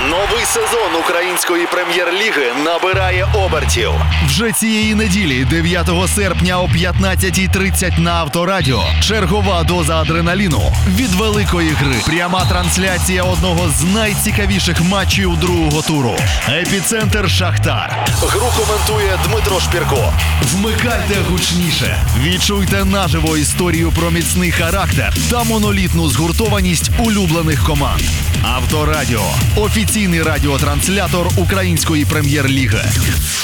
Новий сезон української прем'єр-ліги набирає обертів. Вже цієї неділі, 9 серпня о 15:30 на Авторадіо. Чергова доза адреналіну від великої гри. Пряма трансляція одного з найцікавіших матчів другого туру. Епіцентр Шахтар. Гру коментує Дмитро Шпірко. Вмикайте гучніше. Відчуйте наживо історію про міцний характер та монолітну згуртованість улюблених команд. Авторадіо. Офіційний радіотранслятор української прем'єр-ліги.